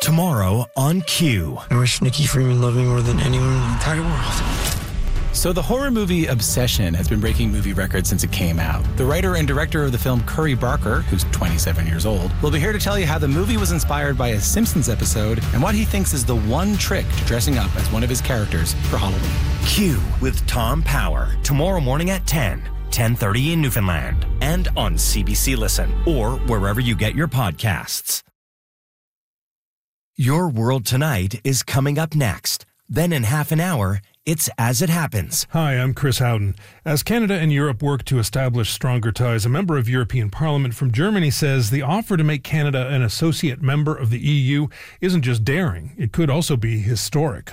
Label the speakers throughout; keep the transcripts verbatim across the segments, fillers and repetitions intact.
Speaker 1: Tomorrow on Q.
Speaker 2: I wish Nikki Freeman loved me more than anyone in the entire world.
Speaker 3: So the horror movie Obsession has been breaking movie records since it came out. The writer and director of the film, Curry Barker, who's twenty-seven years old, will be here to tell you how the movie was inspired by a Simpsons episode and what he thinks is the one trick to dressing up as one of his characters for Halloween.
Speaker 1: Q with Tom Power. Tomorrow morning at ten, ten thirty in Newfoundland. And on C B C Listen or wherever you get your podcasts. Your World Tonight is coming up next. Then in half an hour, it's As It Happens.
Speaker 4: Hi, I'm Chris Howden. As Canada and Europe work to establish stronger ties, a member of European Parliament from Germany says the offer to make Canada an associate member of the E U isn't just daring, it could also be historic.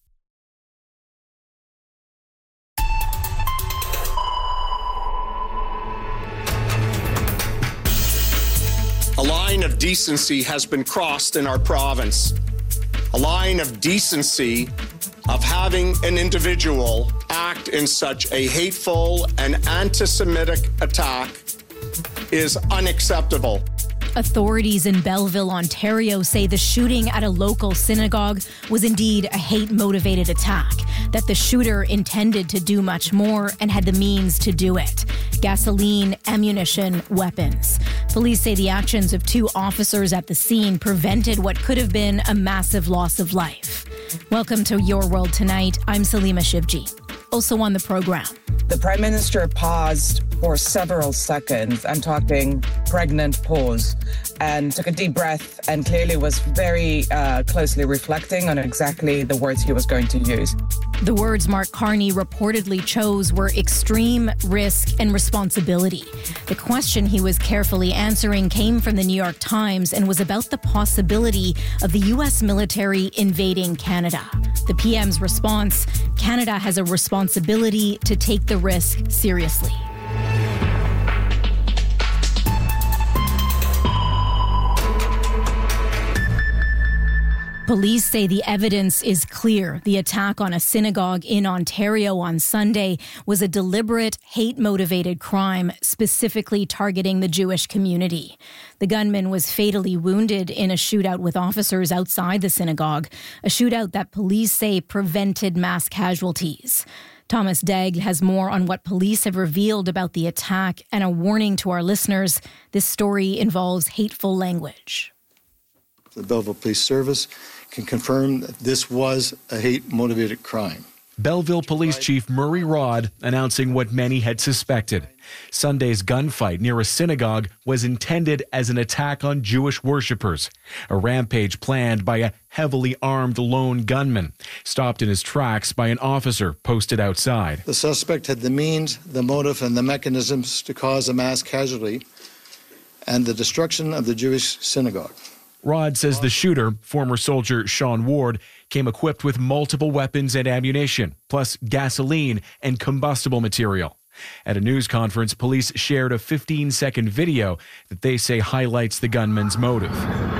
Speaker 5: A line of decency has been crossed in our province. A line of decency of having an individual act in such a hateful and anti-Semitic attack is unacceptable.
Speaker 6: Authorities in Belleville, Ontario say the shooting at a local synagogue was indeed a hate-motivated attack, that the shooter intended to do much more and had the means to do it. Gasoline, ammunition, weapons. Police say the actions of two officers at the scene prevented what could have been a massive loss of life. Welcome to Your World Tonight. I'm Salima Shivji. Also on the program.
Speaker 7: The Prime Minister paused for several seconds, I'm talking pregnant pause, and took a deep breath and clearly was very uh, closely reflecting on exactly the words he was going to use.
Speaker 6: The words Mark Carney reportedly chose were extreme, risk, and responsibility. The question he was carefully answering came from the New York Times and was about the possibility of the U S military invading Canada. The P M's response, Canada has a responsibility to take the risk seriously. Police say the evidence is clear. The attack on a synagogue in Ontario on Sunday was a deliberate, hate-motivated crime, specifically targeting the Jewish community. The gunman was fatally wounded in a shootout with officers outside the synagogue, a shootout that police say prevented mass casualties. Thomas Daigle has more on what police have revealed about the attack and a warning to our listeners. This story involves hateful language.
Speaker 8: The Belleville Police Service can confirm that this was a hate-motivated crime.
Speaker 9: Belleville Police Chief Murray Rod announcing what many had suspected. Sunday's gunfight near a synagogue was intended as an attack on Jewish worshippers. A rampage planned by a heavily armed lone gunman, stopped in his tracks by an officer posted outside.
Speaker 8: The suspect had the means, the motive, and the mechanisms to cause a mass casualty and the destruction of the Jewish synagogue.
Speaker 9: Rod says the shooter, former soldier Sean Ward, came equipped with multiple weapons and ammunition, plus gasoline and combustible material. At a news conference, police shared a fifteen-second video that they say highlights the gunman's motive.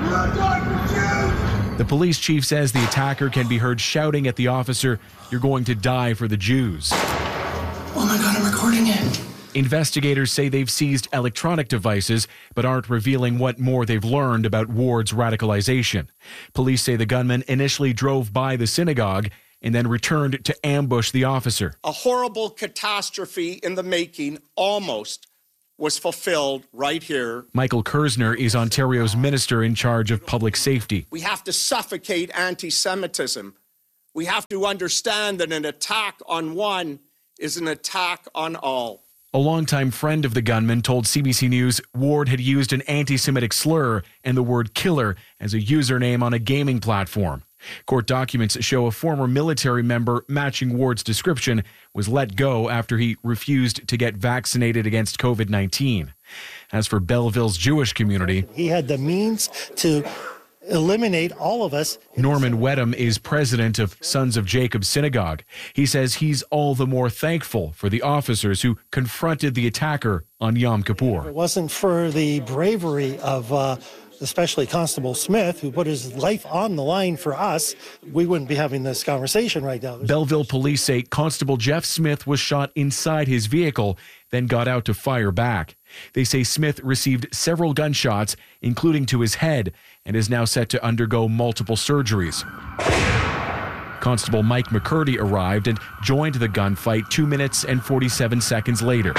Speaker 9: The police chief says the attacker can be heard shouting at the officer, "You're going to die for the Jews."
Speaker 2: Oh my God, I'm recording it.
Speaker 9: Investigators say they've seized electronic devices, but aren't revealing what more they've learned about Ward's radicalization. Police say the gunman initially drove by the synagogue and then returned to ambush the officer.
Speaker 5: A horrible catastrophe in the making almost was fulfilled right here.
Speaker 9: Michael Kersner is Ontario's minister in charge of public safety.
Speaker 5: We have to suffocate anti-Semitism. We have to understand that an attack on one is an attack on all.
Speaker 9: A longtime friend of the gunman told C B C News Ward had used an anti-Semitic slur and the word killer as a username on a gaming platform. Court documents show a former military member matching Ward's description was let go after he refused to get vaccinated against COVID nineteen. As for Belleville's Jewish community,
Speaker 10: he had the means to eliminate all of us.
Speaker 9: Norman Wedham is president of Sons of Jacob Synagogue. He says he's all the more thankful for the officers who confronted the attacker on Yom Kippur.
Speaker 10: If it wasn't for the bravery of uh, especially Constable Smith, who put his life on the line for us, we wouldn't be having this conversation right now. There's
Speaker 9: Belleville police say Constable Jeff Smith was shot inside his vehicle, then got out to fire back. They say Smith received several gunshots, including to his head, and is now set to undergo multiple surgeries. Constable Mike McCurdy arrived and joined the gunfight two minutes and forty-seven seconds later.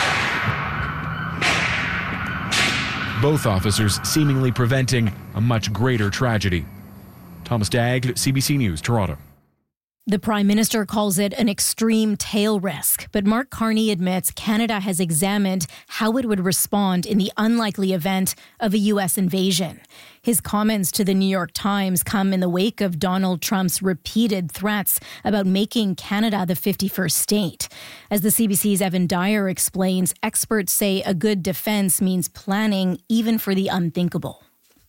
Speaker 9: Both officers seemingly preventing a much greater tragedy. Thomas Dagg, C B C News, Toronto.
Speaker 6: The Prime Minister calls it an extreme tail risk, but Mark Carney admits Canada has examined how it would respond in the unlikely event of a U S invasion. His comments to the New York Times come in the wake of Donald Trump's repeated threats about making Canada the fifty-first state. As the C B C's Evan Dyer explains, experts say a good defense means planning even for the unthinkable.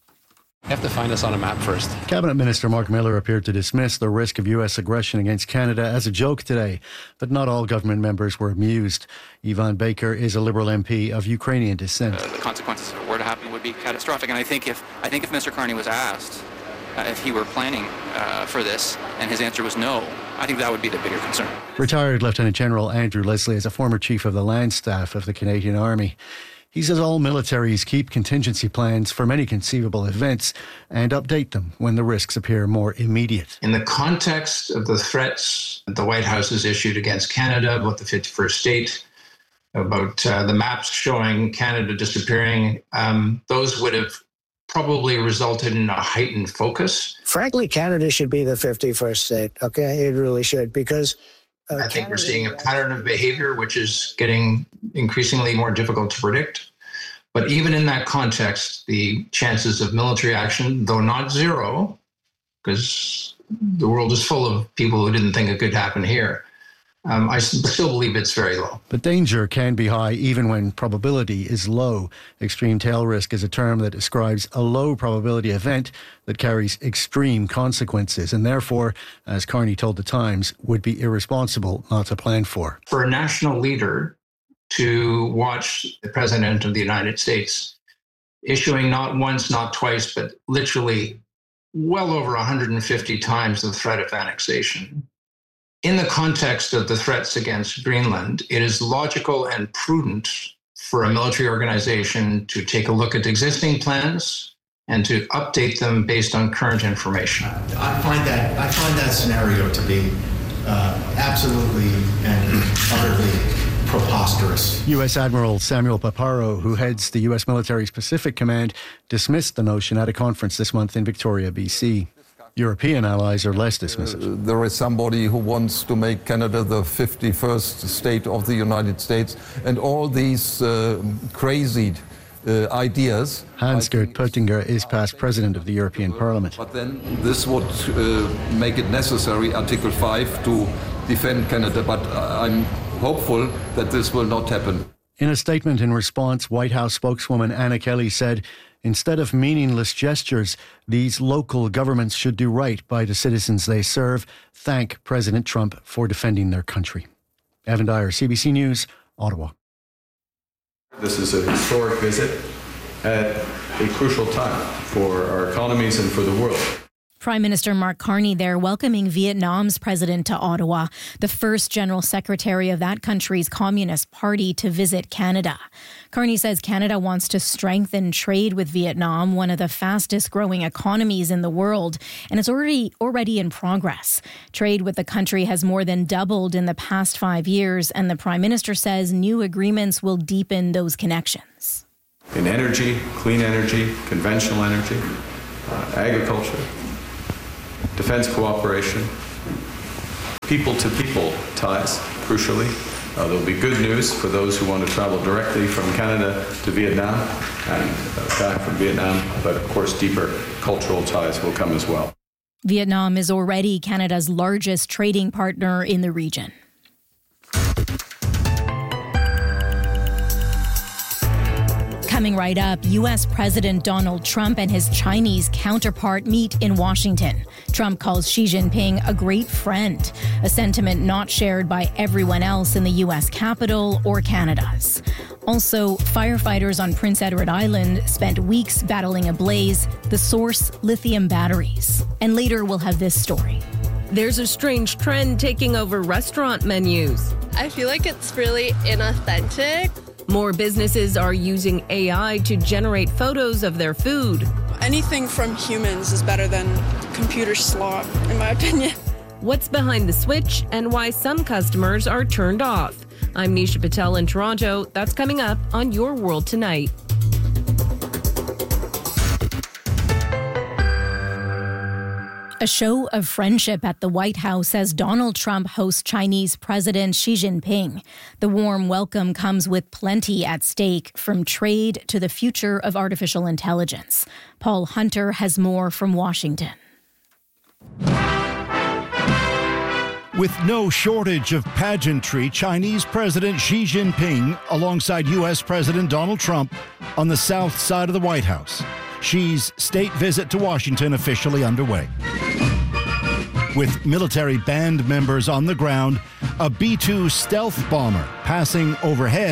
Speaker 11: You have to find us on a map first.
Speaker 12: Cabinet Minister Mark Miller appeared to dismiss the risk of U S aggression against Canada as a joke today, but not all government members were amused. Ivan Baker is a Liberal M P of Ukrainian descent.
Speaker 13: Uh, the consequences, if it were to happen, would be catastrophic. And I think if I think if Mister Carney was asked uh, if he were planning uh, for this, and his answer was no, I think that would be the bigger concern.
Speaker 12: Retired Lieutenant General Andrew Leslie is a former chief of the land staff of the Canadian Army. He says all militaries keep contingency plans for many conceivable events and update them when the risks appear more immediate.
Speaker 14: In the context of the threats that the White House has issued against Canada about the fifty-first state, about uh, the maps showing Canada disappearing, um, those would have probably resulted in a heightened focus.
Speaker 15: Frankly, Canada should be the fifty-first state, okay? It really should, because Uh,
Speaker 14: I think we're seeing a pattern of behavior which is getting increasingly more difficult to predict. But even in that context, the chances of military action, though not zero, because the world is full of people who didn't think it could happen here, um, I still believe it's very low.
Speaker 12: But danger can be high even when probability is low. Extreme tail risk is a term that describes a low probability event that carries extreme consequences and therefore, as Carney told The Times, would be irresponsible not to plan for.
Speaker 14: For a national leader to watch the President of the United States issuing not once, not twice, but literally well over one hundred fifty times the threat of annexation, in the context of the threats against Greenland, it is logical and prudent for a military organization to take a look at existing plans and to update them based on current information.
Speaker 16: I find that I find that scenario to be uh, absolutely and utterly preposterous.
Speaker 12: U S Admiral Samuel Paparo, who heads the U S military's Pacific Command, dismissed the notion at a conference this month in Victoria, B C. European allies are less dismissive.
Speaker 17: Uh, there is somebody who wants to make Canada the fifty-first state of the United States, and all these uh, crazy uh, ideas.
Speaker 12: Hans-Gert Pöttinger is past president of the European Parliament.
Speaker 17: But then this would uh, make it necessary, Article five, to defend Canada, but I'm hopeful that this will not happen.
Speaker 12: In a statement in response, White House spokeswoman Anna Kelly said, instead of meaningless gestures, these local governments should do right by the citizens they serve. Thank President Trump for defending their country. Evan Dyer, C B C News, Ottawa.
Speaker 18: This is a historic visit at a crucial time for our economies and for the world.
Speaker 6: Prime Minister Mark Carney there welcoming Vietnam's president to Ottawa, the first general secretary of that country's Communist Party to visit Canada. Carney says Canada wants to strengthen trade with Vietnam, one of the fastest growing economies in the world, and it's already already in progress. Trade with the country has more than doubled in the past five years, and the Prime Minister says new agreements will deepen those connections.
Speaker 18: In energy, clean energy, conventional energy, uh, agriculture, defense cooperation, people-to-people ties, crucially. Uh, there'll be good news for those who want to travel directly from Canada to Vietnam and uh, back from Vietnam, but of course deeper cultural ties will come as well.
Speaker 6: Vietnam is already Canada's largest trading partner in the region. Coming right up, U S President Donald Trump and his Chinese counterpart meet in Washington. Trump calls Xi Jinping a great friend, a sentiment not shared by everyone else in the U S Capitol or Canada's. Also, firefighters on Prince Edward Island spent weeks battling a blaze, the source lithium batteries. And later we'll have this story.
Speaker 19: There's a strange trend taking over restaurant menus.
Speaker 20: I feel like it's really inauthentic.
Speaker 19: More businesses are using A I to generate photos of their food.
Speaker 20: anything from humans is better than computer slop, in my opinion.
Speaker 19: What's behind the switch and why some customers are turned off? I'm Nisha Patel in Toronto. That's coming up on Your World Tonight.
Speaker 6: A show of friendship at the White House as Donald Trump hosts Chinese President Xi Jinping. The warm welcome comes with plenty at stake, from trade to the future of artificial intelligence. Paul Hunter has more from Washington.
Speaker 21: With no shortage of pageantry, Chinese President Xi Jinping alongside U S President Donald Trump on the south side of the White House. Xi's state visit to Washington officially underway. With military band members on the ground, a B two stealth bomber passing overhead.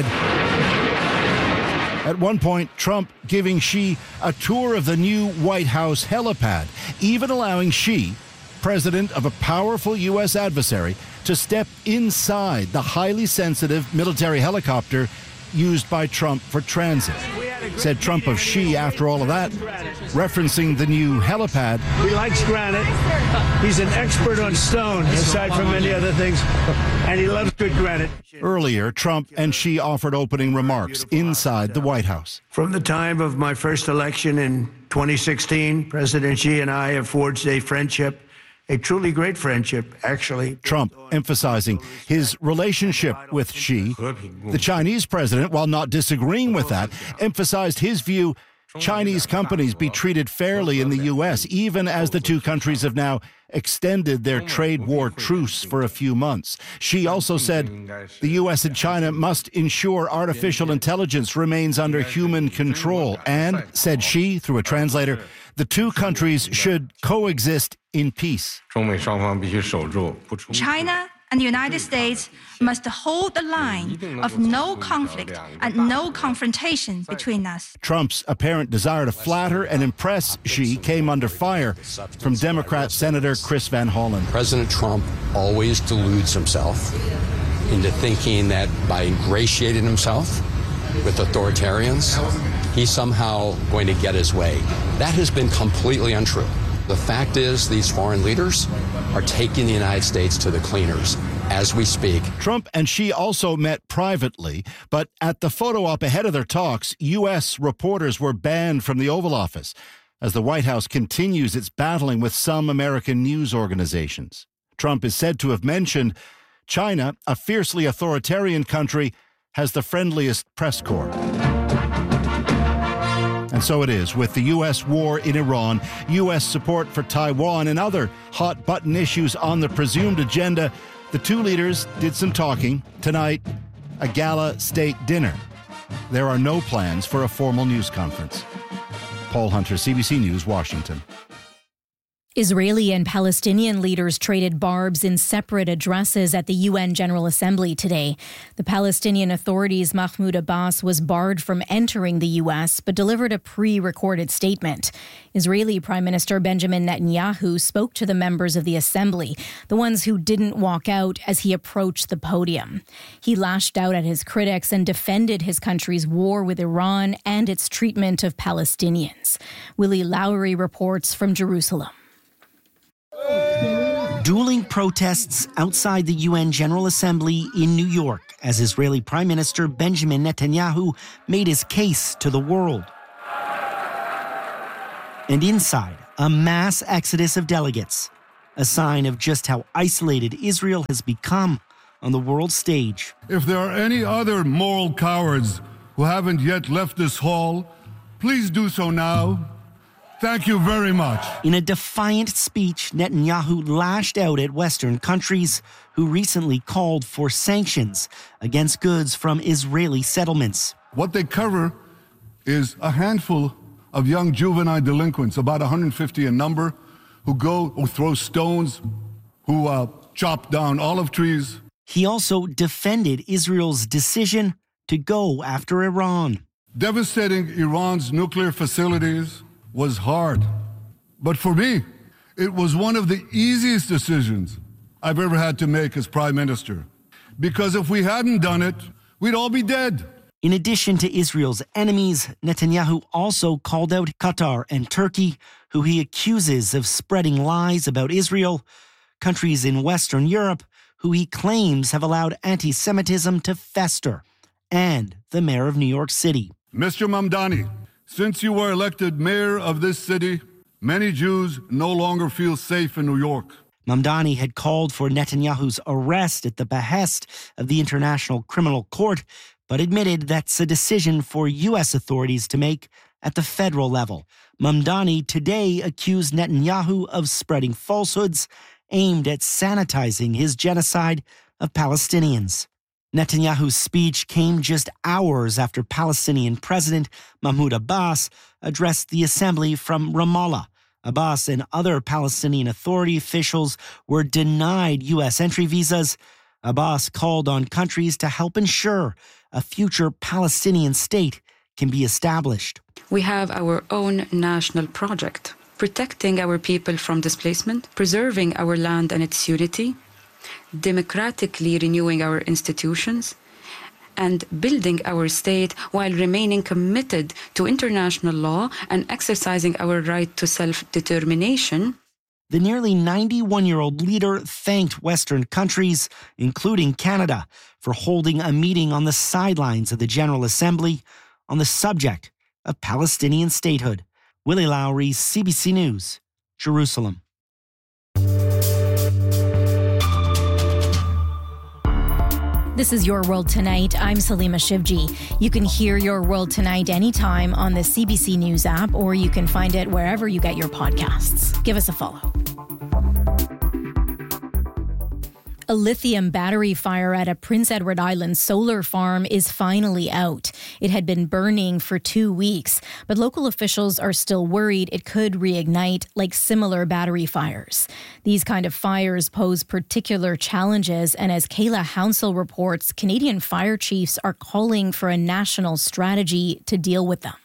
Speaker 21: At one point, Trump giving Xi a tour of the new White House helipad, even allowing Xi, president of a powerful U S adversary, to step inside the highly sensitive military helicopter used by Trump for transit. Said Trump of Xi after all of that, referencing the new helipad.
Speaker 22: He likes granite. He's an expert on stone, aside from many other things, and he loves good granite.
Speaker 21: Earlier, Trump and Xi offered opening remarks inside the White House.
Speaker 22: From the time of my first election in twenty sixteen, President Xi and I have forged a friendship, a truly great friendship, actually.
Speaker 21: Trump emphasizing his relationship with Xi. The Chinese president, while not disagreeing with that, emphasized his view Chinese companies be treated fairly in the U S, even as the two countries have now extended their trade war truce for a few months. Xi also said the U S and China must ensure artificial intelligence remains under human control. And, said Xi through a translator, the two countries should coexist in peace.
Speaker 23: China and the United States must hold the line of no conflict and no confrontation between us.
Speaker 21: Trump's apparent desire to flatter and impress Xi came under fire from Democrat Senator Chris Van Hollen.
Speaker 24: President Trump always deludes himself into thinking that by ingratiating himself with authoritarians, he's somehow going to get his way. That has been completely untrue. The fact is, these foreign leaders are taking the United States to the cleaners as we speak.
Speaker 21: Trump and Xi also met privately, but at the photo op ahead of their talks, U S reporters were banned from the Oval Office as the White House continues its battling with some American news organizations. Trump is said to have mentioned China, a fiercely authoritarian country, has the friendliest press corps. And so it is, with the U S war in Iran, U S support for Taiwan, and other hot-button issues on the presumed agenda, the two leaders did some talking. Tonight, a gala state dinner. There are no plans for a formal news conference. Paul Hunter, C B C News, Washington.
Speaker 6: Israeli and Palestinian leaders traded barbs in separate addresses at the U N General Assembly today. The Palestinian Authority's Mahmoud Abbas was barred from entering the U S, but delivered a pre-recorded statement. Israeli Prime Minister Benjamin Netanyahu spoke to the members of the assembly, the ones who didn't walk out as he approached the podium. He lashed out at his critics and defended his country's war with Iran and its treatment of Palestinians. Willie Lowry reports from Jerusalem.
Speaker 25: Dueling protests outside the U N General Assembly in New York as Israeli Prime Minister Benjamin Netanyahu made his case to the world. And inside, a mass exodus of delegates, a sign of just how isolated Israel has become on the world stage.
Speaker 26: If there are any other moral cowards who haven't yet left this hall, please do so now. Thank you very much.
Speaker 25: In a defiant speech, Netanyahu lashed out at Western countries who recently called for sanctions against goods from Israeli settlements.
Speaker 26: What they cover is a handful of young juvenile delinquents, about one hundred fifty in number, who go, who throw stones, who uh, chop down olive trees.
Speaker 25: He also defended Israel's decision to go after Iran.
Speaker 26: Devastating Iran's nuclear facilities was hard. But for me, it was one of the easiest decisions I've ever had to make as prime minister. Because if we hadn't done it, we'd all be dead.
Speaker 25: In addition to Israel's enemies, Netanyahu also called out Qatar and Turkey, who he accuses of spreading lies about Israel, countries in Western Europe, who he claims have allowed anti-Semitism to fester, and the mayor of New York City.
Speaker 26: Mister Mamdani, since you were elected mayor of this city, many Jews no longer feel safe in New York.
Speaker 25: Mamdani had called for Netanyahu's arrest at the behest of the International Criminal Court, but admitted that's a decision for U S authorities to make at the federal level. Mamdani today accused Netanyahu of spreading falsehoods aimed at sanitizing his genocide of Palestinians. Netanyahu's speech came just hours after Palestinian President Mahmoud Abbas addressed the assembly from Ramallah. Abbas and other Palestinian Authority officials were denied U S entry visas. Abbas called on countries to help ensure a future Palestinian state can be established.
Speaker 1: We have our own national project, protecting our people from displacement, preserving our land and its unity, democratically renewing our institutions, and building our state while remaining committed to international law and exercising our right to self-determination.
Speaker 25: The nearly ninety-one-year-old leader thanked Western countries, including Canada, for holding a meeting on the sidelines of the General Assembly on the subject of Palestinian statehood. Willie Lowry, C B C News, Jerusalem.
Speaker 6: This is Your World Tonight. I'm Salima Shivji. You can hear Your World Tonight anytime on the C B C News app, or you can find it wherever you get your podcasts. Give us a follow. A lithium battery fire at a Prince Edward Island solar farm is finally out. It had been burning for two weeks, but local officials are still worried it could reignite like similar battery fires. These kind of fires pose particular challenges, and as Kayla Hounsell reports, Canadian fire chiefs are calling for a national strategy to deal with them.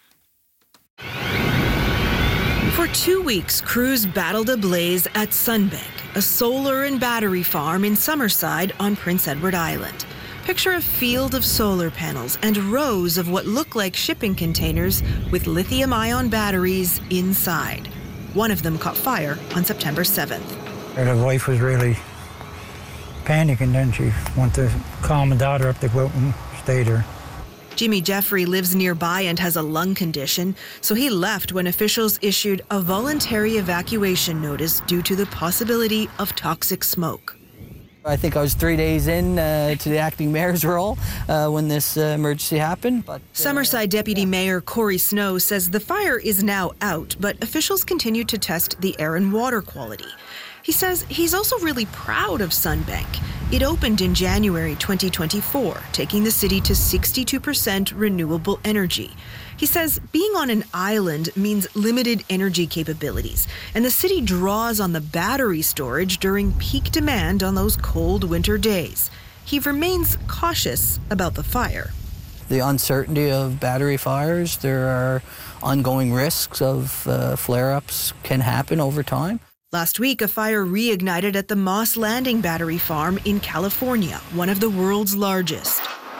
Speaker 2: For two weeks, crews battled a blaze at Sunbank, a solar and battery farm in Summerside on Prince Edward Island. Picture a field of solar panels and rows of what look like shipping containers with lithium-ion batteries inside. One of them caught fire on September seventh.
Speaker 3: The wife was really panicking, then she wanted to call my daughter up to go out and stay there.
Speaker 2: Jimmy Jeffrey lives nearby and has a lung condition, so he left when officials issued a voluntary evacuation notice due to the possibility of toxic smoke.
Speaker 4: I think I was three days in uh, to the acting mayor's role uh, when this uh, emergency happened. But, uh,
Speaker 2: Summerside Deputy Mayor Corey Snow says the fire is now out, but officials continue to test the air and water quality. He says he's also really proud of Sunbank. It opened in January twenty twenty-four, taking the city to sixty-two percent renewable energy. He says being on an island means limited energy capabilities, and the city draws on the battery storage during peak demand on those cold winter days. He remains cautious about the fire.
Speaker 4: The uncertainty of battery fires, there are ongoing risks of uh, flare-ups can happen over time.
Speaker 2: Last week, a fire reignited at the Moss Landing Battery Farm in California, one of the world's largest.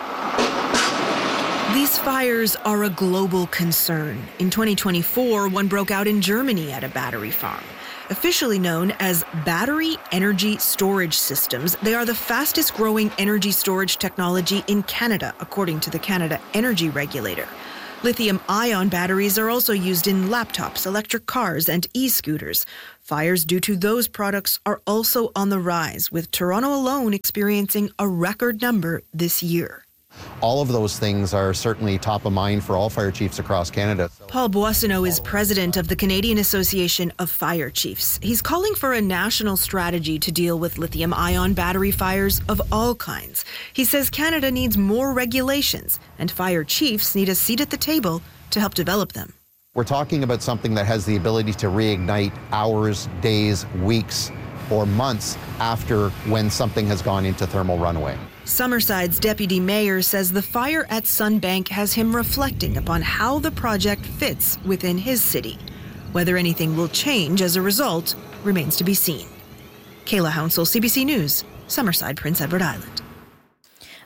Speaker 2: These fires are a global concern. In twenty twenty-four, one broke out in Germany at a battery farm. Officially known as battery energy storage systems, they are the fastest growing energy storage technology in Canada, according to the Canada Energy Regulator. Lithium-ion batteries are also used in laptops, electric cars, and e-scooters. Fires due to those products are also on the rise, with Toronto alone experiencing a record number this year.
Speaker 7: All of those things are certainly top of mind for all fire chiefs across Canada.
Speaker 2: Paul Boissonneau is president of the Canadian Association of Fire Chiefs. He's calling for a national strategy to deal with lithium-ion battery fires of all kinds. He says Canada needs more regulations, and fire chiefs need a seat at the table to help develop them.
Speaker 7: We're talking about something that has the ability to reignite hours, days, weeks, or months after when something has gone into thermal runaway.
Speaker 2: Summerside's deputy mayor says the fire at Sunbank has him reflecting upon how the project fits within his city. Whether anything will change as a result remains to be seen. Kayla Hounsell, C B C News, Summerside, Prince Edward Island.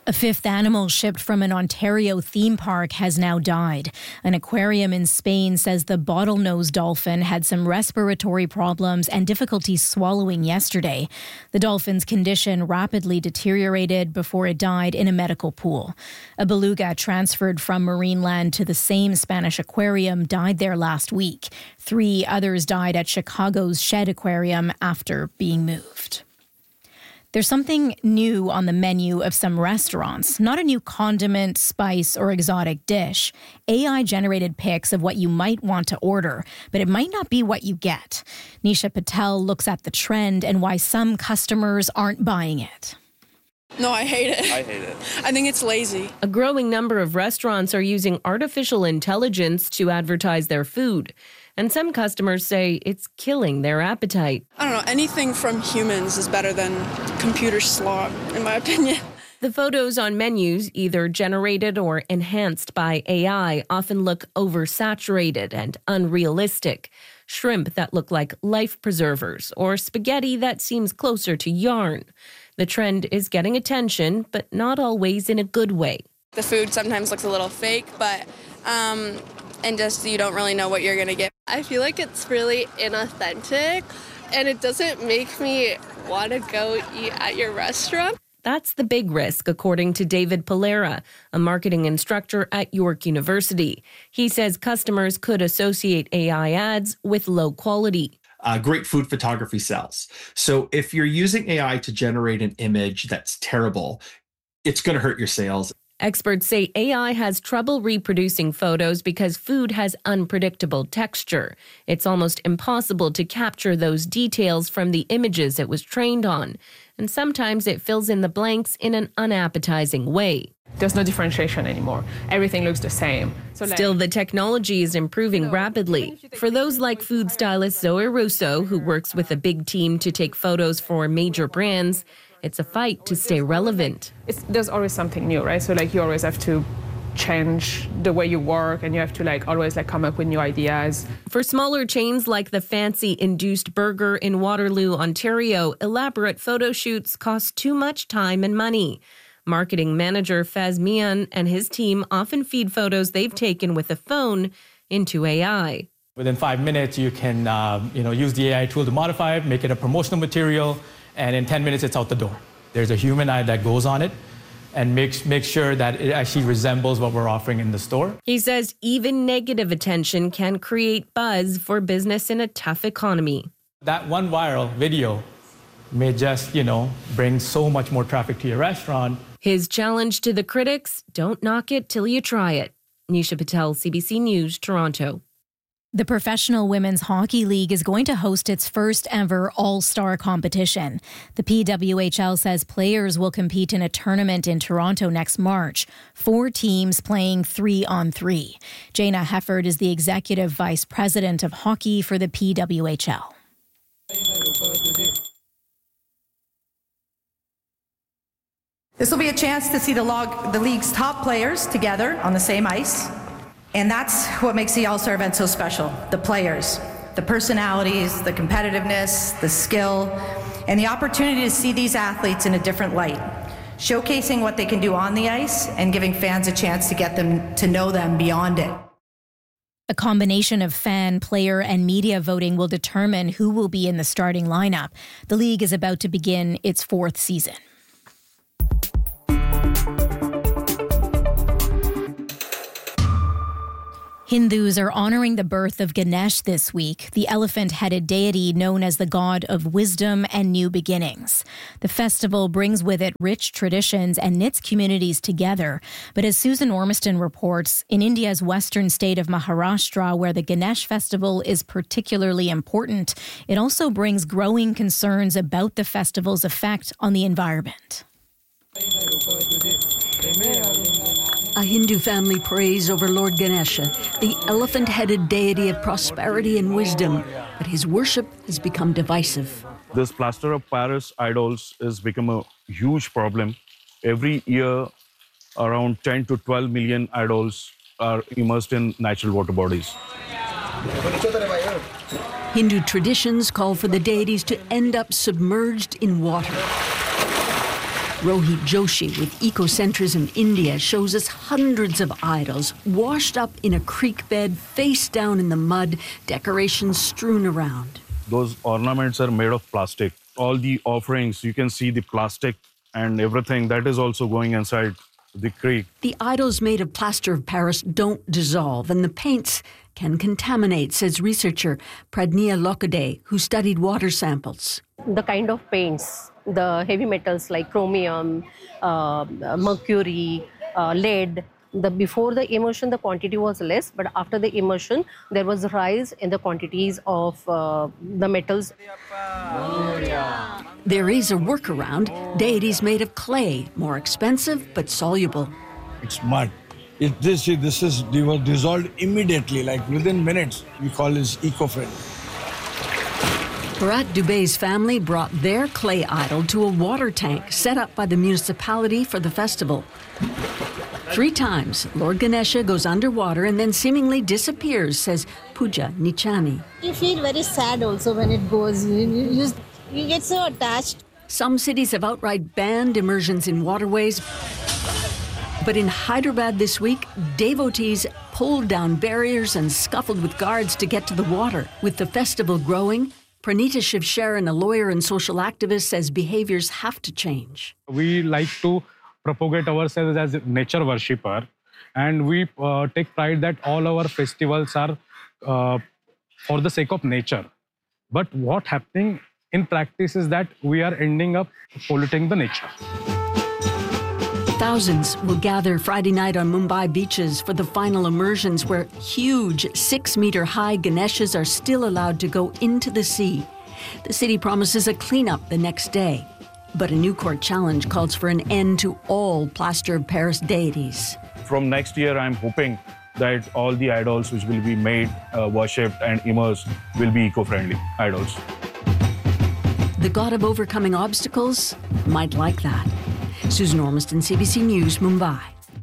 Speaker 6: A fifth animal shipped from an Ontario theme park has now died. An aquarium in Spain says the bottlenose dolphin had some respiratory problems and difficulty swallowing yesterday. The dolphin's condition rapidly deteriorated before it died in a medical pool. A beluga transferred from Marineland to the same Spanish aquarium died there last week. Three others died at Chicago's Shed Aquarium after being moved. There's something new on the menu of some restaurants. Not a new condiment, spice, or exotic dish. A I-generated pics of what you might want to order, but it might not be what you get. Nisha Patel looks at the trend and why some customers aren't buying it.
Speaker 20: No, I hate it.
Speaker 5: I hate it.
Speaker 20: I think it's lazy.
Speaker 19: A growing number of restaurants are using artificial intelligence to advertise their food. And some customers say it's killing their appetite.
Speaker 20: I don't know, anything from humans is better than computer slop, in my opinion.
Speaker 19: The photos on menus, either generated or enhanced by A I, often look oversaturated and unrealistic. Shrimp that look like life preservers, or spaghetti that seems closer to yarn. The trend is getting attention, but not always in a good way.
Speaker 20: The food sometimes looks a little fake, but um, and just you don't really know what you're going to get.
Speaker 8: I feel like it's really inauthentic, and it doesn't make me want to go eat at your restaurant.
Speaker 19: That's the big risk, according to David Polera, a marketing instructor at York University. He says customers could associate A I ads with low quality.
Speaker 9: Uh, great food photography sells. So if you're using A I to generate an image that's terrible, it's going to hurt your sales.
Speaker 19: Experts say A I has trouble reproducing photos because food has unpredictable texture. It's almost impossible to capture those details from the images it was trained on. And sometimes it fills in the blanks in an unappetizing way.
Speaker 10: There's no differentiation anymore. Everything looks the same. So
Speaker 19: Still, the technology is improving rapidly. For those like food stylist Zoe Russo, who works with a big team to take photos for major brands, it's a fight to stay relevant.
Speaker 10: It's, there's always something new, right? So like you always have to change the way you work, and you have to like always like come up with new ideas.
Speaker 19: For smaller chains like the Fancy Induced Burger in Waterloo, Ontario, elaborate photo shoots cost too much time and money. Marketing manager Faz Mian and his team often feed photos they've taken with a phone into A I.
Speaker 11: Within five minutes, you can uh, you know, use the A I tool to modify it, make it a promotional material, and in ten minutes, it's out the door. There's a human eye that goes on it and makes, makes sure that it actually resembles what we're offering in the store.
Speaker 19: He says even negative attention can create buzz for business in a tough economy.
Speaker 11: That one viral video may just, you know, bring so much more traffic to your restaurant.
Speaker 19: His challenge to the critics, don't knock it till you try it. Nisha Patel, C B C News, Toronto.
Speaker 6: The Professional Women's Hockey League is going to host its first ever all-star competition. The P W H L says players will compete in a tournament in Toronto next March. Four teams playing three on three. Jana Hefford is the Executive Vice President of Hockey for the P W H L.
Speaker 13: This will be a chance to see the, log, the league's top players together on the same ice. And that's what makes the All-Star event so special. The players, the personalities, the competitiveness, the skill, and the opportunity to see these athletes in a different light, showcasing what they can do on the ice and giving fans a chance to get them to know them beyond it.
Speaker 6: A combination of fan, player, and media voting will determine who will be in the starting lineup. The league is about to begin its fourth season. Hindus are honoring the birth of Ganesh this week, the elephant-headed deity known as the god of wisdom and new beginnings. The festival brings with it rich traditions and knits communities together. But as Susan Ormiston reports, in India's western state of Maharashtra, where the Ganesh festival is particularly important, it also brings growing concerns about the festival's effect on the environment.
Speaker 27: A Hindu family prays over Lord Ganesha, the elephant-headed deity of prosperity and wisdom, but his worship has become divisive.
Speaker 28: This plaster of Paris idols has become a huge problem. Every year, around ten to twelve million idols are immersed in natural water bodies.
Speaker 27: Hindu traditions call for the deities to end up submerged in water. Rohit Joshi with Ecocentrism India shows us hundreds of idols washed up in a creek bed, face down in the mud, decorations strewn around.
Speaker 28: Those ornaments are made of plastic. All the offerings, you can see the plastic and everything that is also going inside the creek.
Speaker 27: The idols made of plaster of Paris don't dissolve, and the paints can contaminate, says researcher Pradnya Lokade, who studied water samples.
Speaker 5: The kind of paints, the heavy metals like chromium, uh, mercury, uh, lead, the, before the immersion, the quantity was less, but after the immersion, there was a rise in the quantities of uh, the metals.
Speaker 27: There is a workaround, deities made of clay, more expensive but soluble.
Speaker 12: It's mud. It, this, this is they were dissolved immediately, like within minutes. We call this eco-friendly.
Speaker 27: Bharat Dubey's family brought their clay idol to a water tank set up by the municipality for the festival. Three times, Lord Ganesha goes underwater and then seemingly disappears, says Pooja Nichani.
Speaker 14: You feel very sad also when it goes. You, you, you get so attached.
Speaker 27: Some cities have outright banned immersions in waterways. But in Hyderabad this week, devotees pulled down barriers and scuffled with guards to get to the water. With the festival growing, Pranita Shivsharan, a lawyer and social activist, says behaviors have to change.
Speaker 15: We like to propagate ourselves as a nature worshipper, and we uh, take pride that all our festivals are uh, for the sake of nature. But what happening in practice is that we are ending up polluting the nature.
Speaker 27: Thousands will gather Friday night on Mumbai beaches for the final immersions, where huge six-meter-high Ganeshas are still allowed to go into the sea. The city promises a cleanup the next day. But a new court challenge calls for an end to all plaster of Paris deities.
Speaker 28: From next year, I'm hoping that all the idols which will be made, uh, worshipped and immersed will be eco-friendly idols.
Speaker 27: The god of overcoming obstacles might like that. Susan Ormiston, C B C News, Mumbai.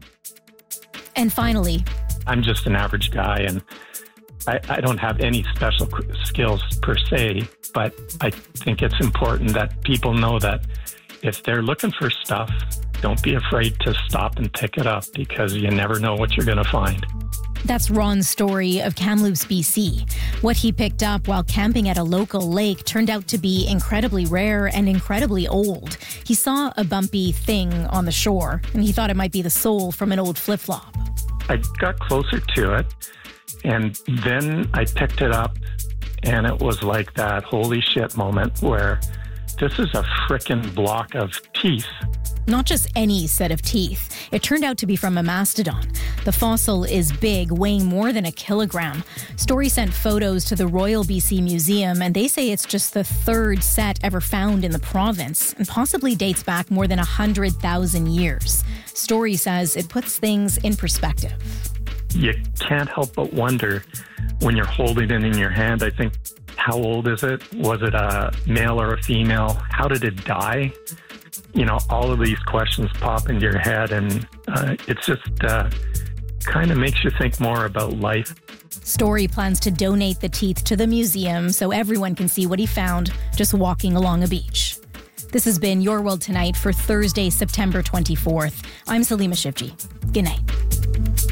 Speaker 6: And finally,
Speaker 16: I'm just an average guy, and I, I don't have any special skills per se, but I think it's important that people know that if they're looking for stuff, don't be afraid to stop and pick it up, because you never know what you're going to find.
Speaker 6: That's Ron's story of Kamloops, B C. What he picked up while camping at a local lake turned out to be incredibly rare and incredibly old. He saw a bumpy thing on the shore, and he thought it might be the sole from an old flip-flop.
Speaker 16: I got closer to it, and then I picked it up, and it was like that holy shit moment where this is a frickin' block of teeth.
Speaker 6: Not just any set of teeth. It turned out to be from a mastodon. The fossil is big, weighing more than a kilogram. Story sent photos to the Royal B C Museum, and they say it's just the third set ever found in the province, and possibly dates back more than one hundred thousand years. Story says it puts things in perspective.
Speaker 16: You can't help but wonder when you're holding it in your hand, I think, how old is it? Was it a male or a female? How did it die? You know, all of these questions pop into your head, and uh, it's just uh, kind of makes you think more about life.
Speaker 6: Story plans to donate the teeth to the museum so everyone can see what he found just walking along a beach. This has been Your World Tonight for Thursday, September twenty-fourth. I'm Salima Shivji. Good night.